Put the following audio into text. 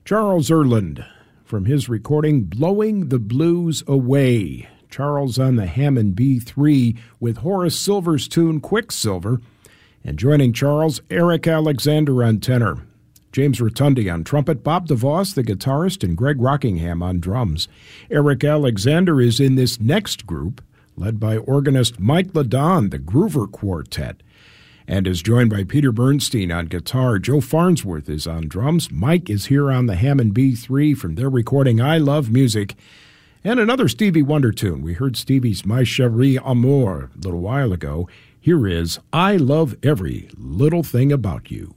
Charles Earland from his recording Blowing the Blues Away. Charles on the Hammond B3 with Horace Silver's tune Quicksilver. And joining Charles, Eric Alexander on tenor, James Rotundi on trumpet, Bob DeVos, the guitarist, and Greg Rockingham on drums. Eric Alexander is in this next group, led by organist Mike Ladon, the Groover Quartet, and is joined by Peter Bernstein on guitar. Joe Farnsworth is on drums. Mike is here on the Hammond B3 from their recording I Love Music, and another Stevie Wonder tune. We heard Stevie's My Chérie Amour a little while ago. Here is I Love Every Little Thing About You.